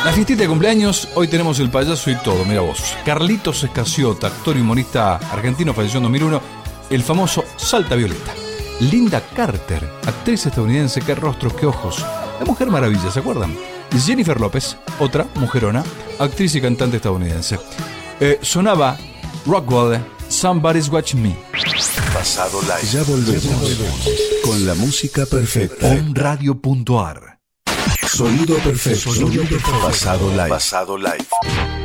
La fiestita de cumpleaños, hoy tenemos el payaso y todo, mira vos. Carlitos Escaciota, actor y humorista argentino, falleció en 2001, el famoso Salta Violeta. Linda Carter, actriz estadounidense, qué rostros, qué ojos. La Mujer Maravilla, ¿se acuerdan? Jennifer López, otra mujerona, actriz y cantante estadounidense. Sonaba Rockwell, Somebody's Watching Me. Pasado Live. Ya volvemos con la música perfecta. Onradio.ar. Sonido perfecto. Pasado Live. Pasado Live.